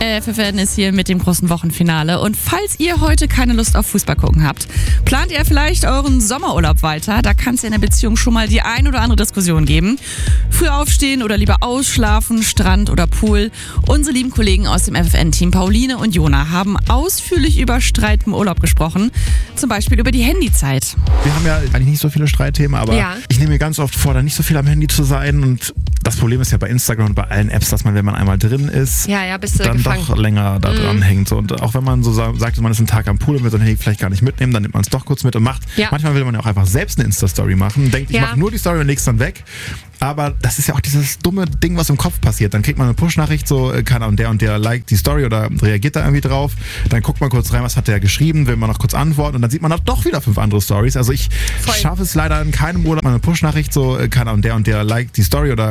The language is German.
FFN ist hier mit dem großen Wochenfinale. Und falls ihr heute keine Lust auf Fußball gucken habt, plant ihr vielleicht euren Sommerurlaub weiter. Da kann es ja in der Beziehung schon mal die ein oder andere Diskussion geben. Früh aufstehen oder lieber ausschlafen, Strand oder Pool. Unsere lieben Kollegen aus dem FFN-Team Pauline und Jona haben ausführlich über Streit im Urlaub gesprochen. Zum Beispiel über die Handyzeit. Wir haben ja eigentlich nicht so viele Streitthemen, aber ich nehme mir ganz oft vor, da nicht so viel am Handy zu sein. Und das Problem ist ja bei Instagram und bei allen Apps, dass man, wenn man einmal drin ist, bist du dann gefangen. Doch länger da dran hängt. So. Und auch wenn man so sagt, man ist einen Tag am Pool und will so ein Handy vielleicht gar nicht mitnehmen, dann nimmt man es doch kurz mit und macht. Ja. Manchmal will man ja auch einfach selbst eine Insta-Story machen, denkt, ich mache nur die Story und leg's dann weg. Aber das ist ja auch dieses dumme Ding, was im Kopf passiert. Dann kriegt man eine Push-Nachricht, so kann und der liked die Story oder reagiert da irgendwie drauf. Dann guckt man kurz rein, was hat der geschrieben, will man noch kurz antworten und dann sieht man doch wieder 5 andere Stories. Also ich schaffe es leider in keinem Urlaub, mal eine Push-Nachricht, so kann und der liked die Story oder